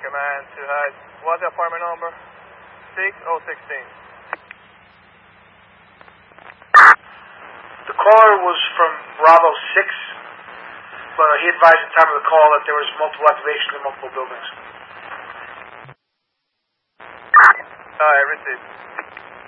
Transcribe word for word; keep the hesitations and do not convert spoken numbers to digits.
command to H U D. What's the apartment number? six oh one six. The caller was from Bravo six, but he advised at the time of the call that there was multiple activations in multiple buildings. Alright, received.